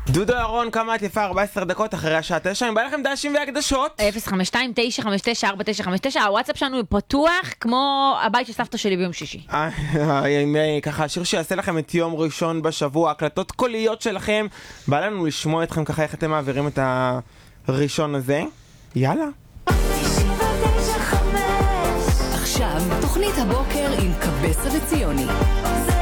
דודו אהרון, כמה את יפה? 14 דקות אחרי השעה 9, אם בא לכם דשים והקדשות. 052-959-4959, הוואטסאפ שלנו פתוח כמו הבית של סבתא שלי ביום שישי. ככה, השיר שיעשה לכם את יום ראשון בשבוע, הקלטות קוליות שלכם. בא לנו לשמוע אתכם ככה איך אתם מעבירים את הראשון הזה. יאללה. עכשיו, תוכנית הבוקר עם קבסה וציוני.